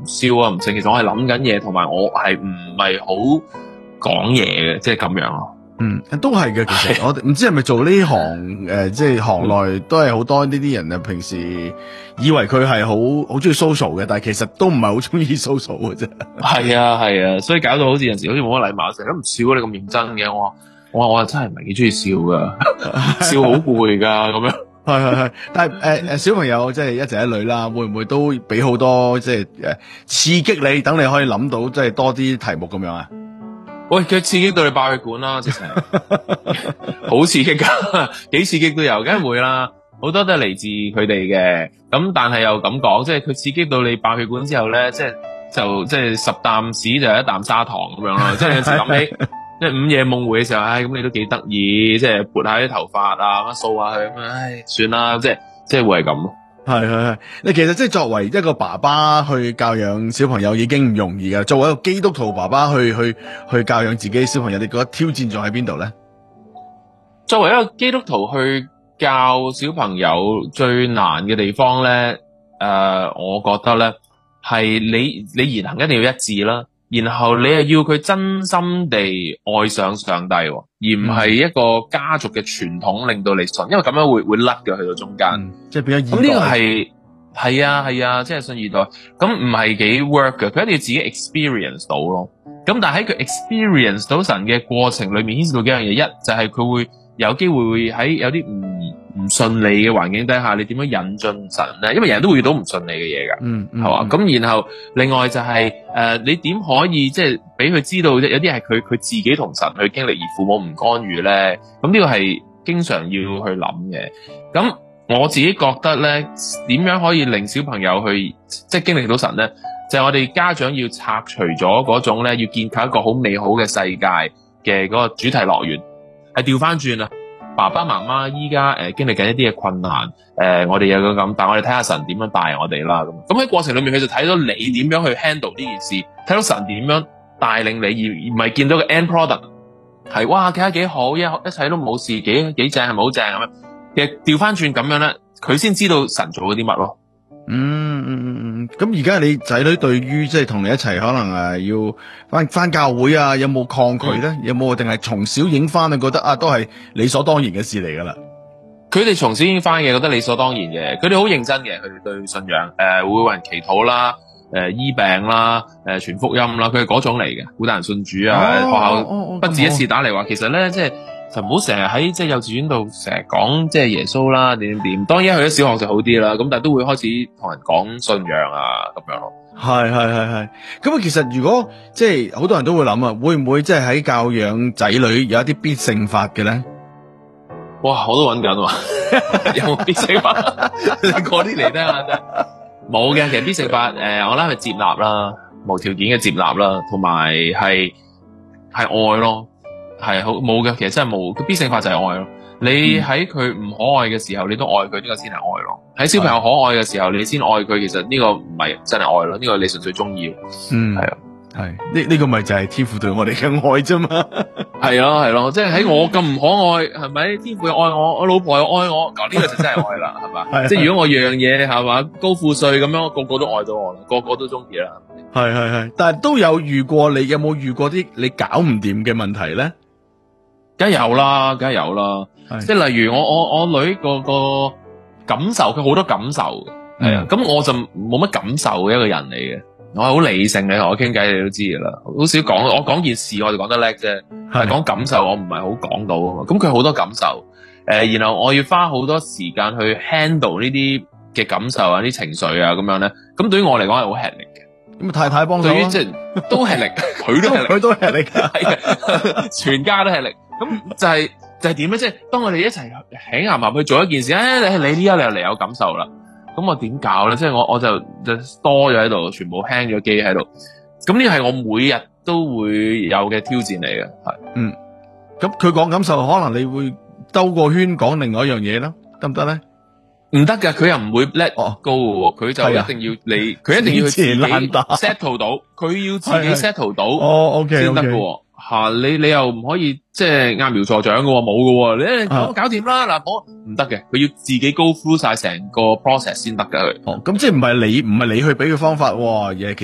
笑啊唔成，其實我係諗緊嘢，同埋我係唔係好講嘢嘅，即係咁樣咯。 都係嘅。其實我哋唔知係咪做呢行即係行內都係好多呢啲人啊。平時以為佢係好中意 social 嘅，但係其實都唔係好中意 social 嘅啫。係啊，所以搞到好似有陣時好似冇乜禮貌，成日都唔笑啊！你咁認真嘅，我又真係唔係幾中意笑噶，笑好攰噶咁樣。 係，但係小朋友即係一仔一女啦，會唔會都俾好多即係刺激你，等你可以諗到即係多啲題目咁樣啊？ 喂，佢刺激到你爆血管啦，直情好刺激噶，幾刺激都有，梗係會啦。好多都係嚟自佢哋嘅，咁但係又咁講，即係佢刺激到你爆血管之後咧，即係10啖屎就有1啖砂糖咁樣咯。即係有時諗起，即係午夜夢回嘅時候，咁你都幾得意，即係撥下啲頭髮啊，咁掃下佢，咁算啦，即係會係咁咯。 係，你其實即係作為一個爸爸去教養小朋友已經唔容易噶，作為一個基督徒爸爸去教養自己小朋友，你覺得挑戰仲喺邊度咧？ 作為一個基督徒去教小朋友最難嘅地方咧，我覺得咧係你言行一定要一致啦，然後你係要佢真心地愛上上帝，而唔係一個家族嘅傳統令到你信，因為咁樣會甩嘅去到中間， 即係變咗二代。 咁呢個係啊，即係信二代，咁唔係幾 work 嘅，佢一定要自己 experience 到咯。咁但係喺佢 experience 到神嘅過程裏面，牽涉到幾樣嘢，一就係佢會有機會會喺有啲唔順利嘅環境底下，你點樣引進神咧？因為人人都會遇到唔順利嘅嘢㗎，係嘛？咁然後另外就係你點可以即係俾佢知道有啲係佢自己同神去經歷，而父母唔干預咧？咁呢個係經常要去諗嘅。咁我自己覺得咧，點樣可以令小朋友去即係經歷到神咧？就係我哋家長要拆除咗嗰種咧，要建構一個好美好嘅世界嘅嗰個主題樂園，係調翻轉啊！爸爸媽媽依家經歷緊一啲嘅困難，我哋有個咁，但我哋睇下神點樣帶我哋啦。咁喺過程裏面，佢就睇到你點樣去 handle 呢件事，睇到神點樣帶領你，而唔係見到個 end product 係哇，睇下幾好，一切都冇事，幾正係咪好正咁樣？其實調翻轉咁樣咧，佢先知道神做咗啲乜咯。 咁而家你仔女對於即係同你一齊可能要翻教會啊，有冇抗拒咧？有冇定係從小影翻你覺得都係理所當然嘅事嚟噶啦？ 佢哋從小影翻嘅，覺得理所當然嘅。佢哋好認真嘅，佢哋對信仰會為人祈禱啦，醫病啦，傳福音啦，佢係嗰種嚟嘅，好多人信主啊。學校不止一次打嚟話，其實咧即係就唔好成日喺即係幼稚園度成日講即係耶穌啦，點。當然去咗小學就好啲啦，咁但係都會開始同人講信仰啊咁樣咯。 係。咁其實如果即係好多人都會諗啊，會唔會即係喺教養仔女有一啲必勝法嘅咧？ 哇，我都揾緊喎，有冇必勝法？你嗰啲嚟聽下真。冇嘅，其實必勝法我諗係接納啦，無條件嘅接納啦，同埋係愛咯。係好冇嘅，其實真係冇。必勝法就係愛咯。你喺佢唔可愛嘅時候，你都愛佢，呢個先係愛咯。喺小朋友可愛嘅時候，你先愛佢，其實呢個唔係真係愛咯，呢個你純粹中意。係呢個咪就係天父對我哋嘅愛啫嘛。 係咯，即係喺我咁唔可愛，係咪？天父又愛我老婆又愛我，呢個就真係愛啦，係嘛？即係如果我樣嘢係嘛高富帥咁樣，個個都愛到我，個個都中意啦。 係，但係都有遇過，你有冇遇過啲你搞唔掂嘅問題咧？ 梗係有啦，即係例如我女個感受，佢好多感受嘅，係啊，咁我就冇乜感受嘅一個人嚟嘅，我係好理性嘅，同我傾偈你都知噶啦，好少講，我講件事我就講得叻啫，但係講感受我唔係好講到啊嘛，咁佢好多感受，然後我要花好多時間去 handle 呢啲嘅感受啊，啲情緒啊咁樣咧，咁對於我嚟講係好吃力嘅。 咁太太幫手， 對於即係都吃力，佢都吃力，係全家都吃力。咁就係點咧？即係當我哋一齊起行埋去做一件事，你呢一嚟有感受啦。咁我點搞咧？即係我就多咗喺度，全部 hang 咗機喺度。咁呢係我每日都會有嘅挑戰嚟嘅，係。 咁佢講感受，可能你會兜個圈講另外一樣嘢啦，得唔得咧？ 唔得噶，佢又唔會 let go 嘅，佢就一定要你，佢一定要自己 settle 到，佢要自己 settle 到 ，OK 先得嘅。吓，你又唔可以即係揠苗助長嘅，冇嘅。你我搞掂啦，嗱，我唔得嘅，佢要自己 go through 晒成個 process 先得噶佢。 咁即係唔係你去俾佢方法，